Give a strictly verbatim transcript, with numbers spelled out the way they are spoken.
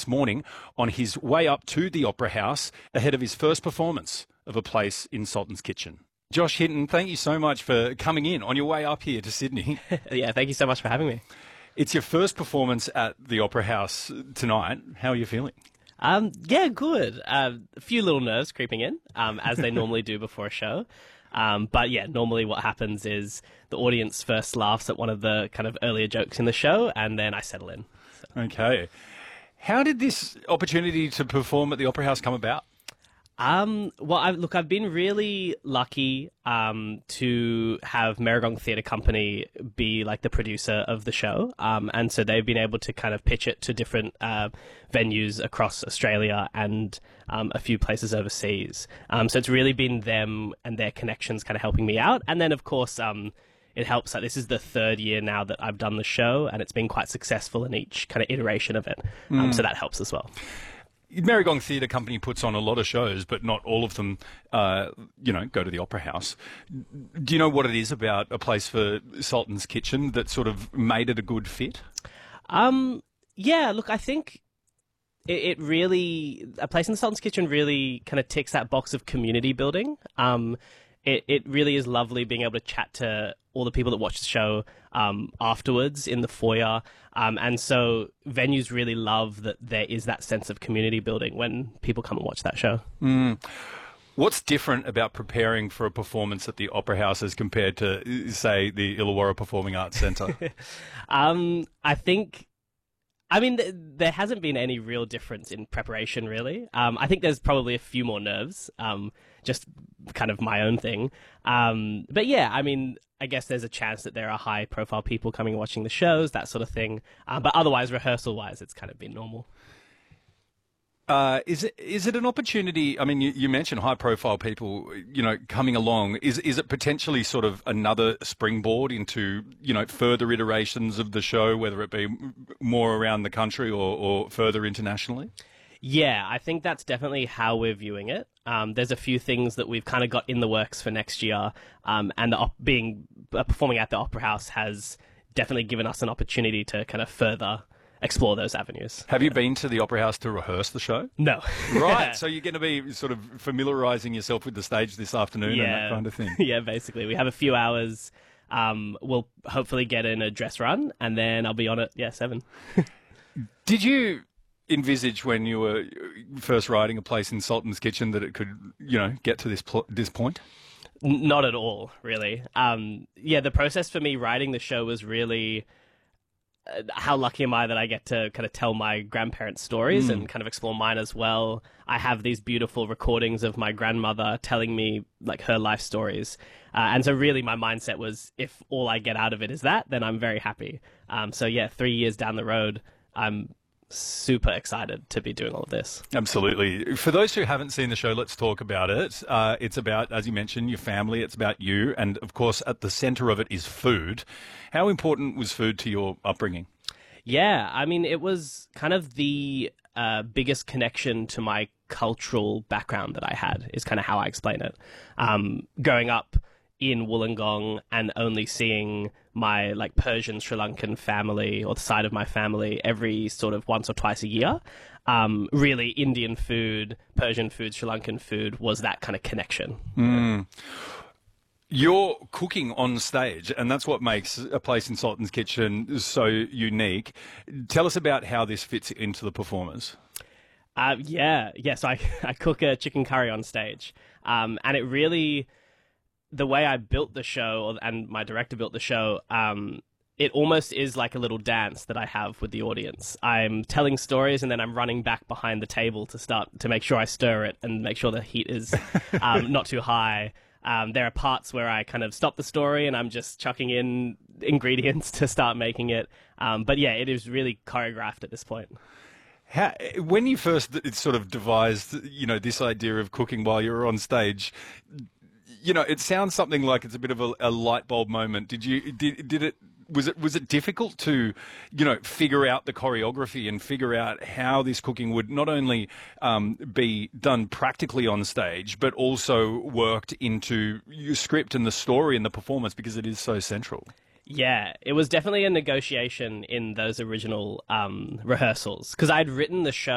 this morning on his way up to the Opera House ahead of his first performance of A Place in Sultan's Kitchen. Josh Hinton, thank you so much for coming in on your way up here to Sydney. Yeah, thank you so much for having me. It's your first performance at the Opera House tonight. How are you feeling? Um, yeah, good. Uh, a few little nerves creeping in, um, as they normally do before a show. Um, but yeah, normally what happens is the audience first laughs at one of the kind of earlier jokes in the show, and then I settle in. So. Okay. How did this opportunity to perform at the Opera House come about? Um, well, I, look, I've been really lucky um, to have Merrigong Theatre Company be like the producer of the show. Um, and so they've been able to kind of pitch it to different uh, venues across Australia and um, a few places overseas. Um, so it's really been them and their connections kind of helping me out. And then, of course, um, it helps that this is the third year now that I've done the show, and it's been quite successful in each kind of iteration of it. Um, Mm. So that helps as well. Merrigong Theatre Company puts on a lot of shows, but not all of them, uh, you know, go to the Opera House. Do you know what it is about A Place for Sultan's Kitchen that sort of made it a good fit? Um, yeah, look, I think it, it really, A Place in the Sultan's Kitchen really kind of ticks that box of community building. Um, it, it really is lovely being able to chat to all the people that watch the show um, afterwards in the foyer. Um, and so venues really love that there is that sense of community building when people come and watch that show. Mm. What's different about preparing for a performance at the Opera House as compared to, say, the Illawarra Performing Arts Centre? um, I think... I mean, th- there hasn't been any real difference in preparation, really. Um, I think there's probably a few more nerves, um, just kind of my own thing. Um, but yeah, I mean, I guess there's a chance that there are high-profile people coming and watching the shows, that sort of thing. Um, but otherwise, rehearsal-wise, it's kind of been normal. Uh, is it is it an opportunity? I mean, you, you mentioned high-profile people, you know, coming along. Is is it potentially sort of another springboard into, you know, further iterations of the show, whether it be more around the country or, or further internationally? Yeah, I think that's definitely how we're viewing it. Um, there's a few things that we've kind of got in the works for next year, um, and the op- being uh, performing at the Opera House has definitely given us an opportunity to kind of further explore those avenues. Have you been to the Opera House to rehearse the show? No. Right, so you're going to be sort of familiarising yourself with the stage this afternoon yeah. and that kind of thing. Yeah, basically. We have a few hours. Um, we'll hopefully get in a dress run, and then I'll be on it, yeah, seven. Did you envisage when you were first writing A Place in Sultan's Kitchen that it could, you know, get to this pl- this point? N- not at all, really. Um, yeah, the process for me writing the show was really... Uh, how lucky am I that I get to kind of tell my grandparents' stories mm. and kind of explore mine as well. I have these beautiful recordings of my grandmother telling me like her life stories. Uh, and so really my mindset was if all I get out of it is that, then I'm very happy. Um, so yeah, three years down the road, I'm super excited to be doing all of this. Absolutely. For those who haven't seen the show, let's talk about it. Uh, it's about, as you mentioned, your family. It's about you. And of course, at the centre of it is food. How important was food to your upbringing? Yeah, I mean, it was kind of the uh, biggest connection to my cultural background that I had, is kind of how I explain it. Um, growing up in Wollongong and only seeing my like Persian Sri Lankan family or the side of my family every sort of once or twice a year. Um, really, Indian food, Persian food, Sri Lankan food was that kind of connection. Mm. You're cooking on stage, and that's what makes A Place in Sultan's Kitchen so unique. Tell us about how this fits into the performance. Uh, yeah, yes, I, I cook a chicken curry on stage, um, and it really... the way I built the show and my director built the show, um, it almost is like a little dance that I have with the audience. I'm telling stories and then I'm running back behind the table to start to make sure I stir it and make sure the heat is um, not too high. Um, there are parts where I kind of stop the story and I'm just chucking in ingredients to start making it. Um, but yeah, it is really choreographed at this point. How, when you first sort of devised, you know, this idea of cooking while you were on stage, you know, it sounds something like it's a bit of a, a light bulb moment. Did you did did it was it was it difficult to, you know, figure out the choreography and figure out how this cooking would not only um, be done practically on stage, but also worked into your script and the story and the performance because it is so central? Yeah, it was definitely a negotiation in those original um, rehearsals because I'd written the show